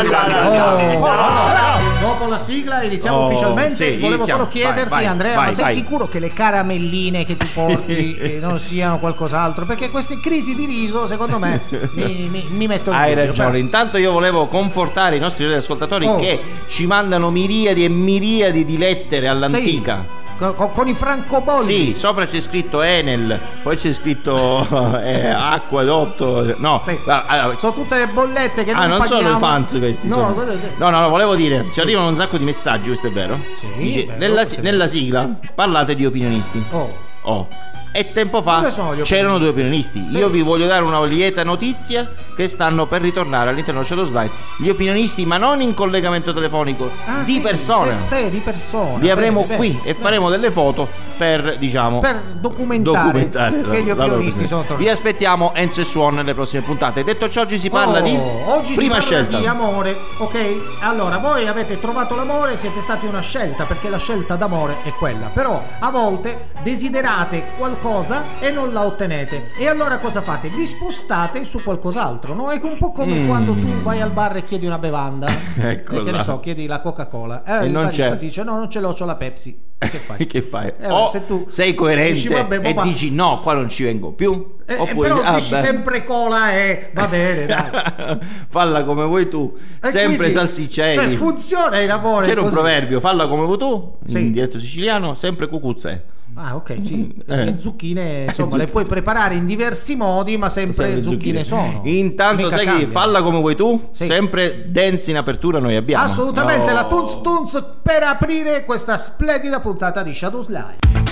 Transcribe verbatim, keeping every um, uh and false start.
Dopo la sigla iniziamo Oh, ufficialmente. sì, Volevo iniziamo. solo chiederti, Vai, vai, Andrea, vai, ma sei vai. sicuro che le caramelline che tu porti eh, non siano qualcos'altro? Perché queste crisi di riso, secondo me, mi, mi, mi mettono in Hai dubbio, ragione. però. Intanto io volevo confortare i nostri ascoltatori Oh. che ci mandano miriadi e miriadi di lettere all'antica. Sì, con, con i francobolli. Sì, sopra c'è scritto Enel, poi c'è scritto eh, Acquedotto. No, Sì. ah, allora, Sono tutte le bollette che ah, non non paghiamo. sono i fans questi. No, sono- quello- no, no, no, volevo dire, ci arrivano un sacco di messaggi, questo è vero? Sì, Dice, bello, nella, sì. nella sigla parlate di opinionisti. Oh. Oh. E tempo fa Dove sono gli c'erano due opinionisti? opinionisti. Sì. Io vi voglio dare una lieta notizia che stanno per ritornare all'interno del Shadow Slide. Gli opinionisti, ma non in collegamento telefonico, Ah, di sì, persona. teste di persona. Li avremo Bene, qui bene, e bene. faremo delle foto per, diciamo, per documentare, documentare che gli la- la loro opinionisti sono presenza. tornati. Vi aspettiamo Enzo e Suon nelle prossime puntate. Detto ciò, oggi si parla Oh, di oggi prima si parla scelta. di amore, ok? Allora, voi avete trovato l'amore, siete stati una scelta, perché la scelta d'amore è quella. Però a volte desiderate qualcosa e non la ottenete. E allora cosa fate? Vi spostate su qualcos'altro, no? È un po' come Mm. quando tu vai al bar e chiedi una bevanda. Eccola. E che ne so, chiedi la Coca-Cola. Eh, E il non barista c'è. ti dice no, non ce l'ho, c'ho la Pepsi. Che fai? Che fai? Eh, o se tu sei coerente dici, vabbè, e papà. dici no, qua non ci vengo più. Eh, Oppure però ah, dici beh. sempre cola e va bene, dai. Falla come vuoi tu. E Sempre quindi, salsiccelli. Cioè funziona il amore. C'era un così. proverbio, falla come vuoi tu, Sì. in dialetto siciliano, sempre cucuzze. Ah, ok, sì. Eh. Le zucchine, insomma, Zucchine. le puoi preparare in diversi modi, ma sempre, Sempre zucchine, sono. Intanto Mica sai che cambia. falla come vuoi tu, Sì. sempre dance in apertura noi abbiamo. Assolutamente, Oh. la Tunz Tunz per aprire questa splendida puntata di Shadow Slide.